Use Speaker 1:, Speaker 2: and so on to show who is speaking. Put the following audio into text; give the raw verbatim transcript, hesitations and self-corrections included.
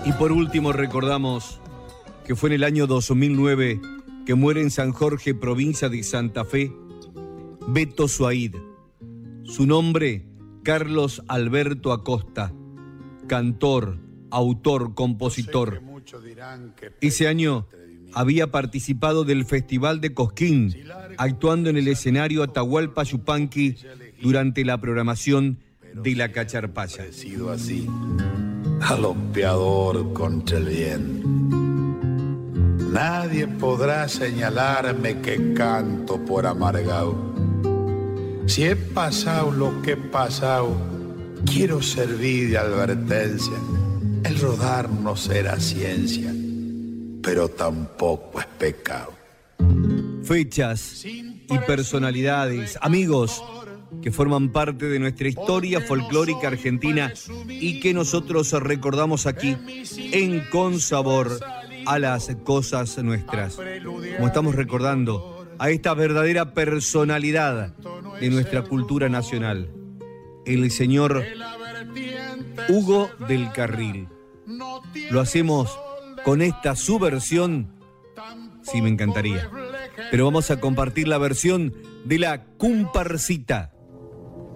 Speaker 1: Y por último recordamos que fue en el año dos mil nueve que muere en San Jorge, provincia de Santa Fe, Beto Suaid. Su nombre, Carlos Alberto Acosta, cantor, autor, compositor. Ese año había participado del Festival de Cosquín, actuando en el escenario Atahualpa Yupanqui durante la programación de La Cacharpaya.
Speaker 2: Así, galopeador contra el viento. Nadie podrá señalarme que canto por amargado. Si he pasado lo que he pasado, quiero servir de advertencia. El rodar no será ciencia, pero tampoco es pecado.
Speaker 1: Fechas y personalidades, amigos que forman parte de nuestra historia folclórica argentina y que nosotros recordamos aquí en Con Sabor a las cosas nuestras. Como estamos recordando a esta verdadera personalidad de nuestra cultura nacional, el señor Hugo del Carril. Lo hacemos con esta su versión, sí, me encantaría, pero vamos a compartir la versión de la Comparsita.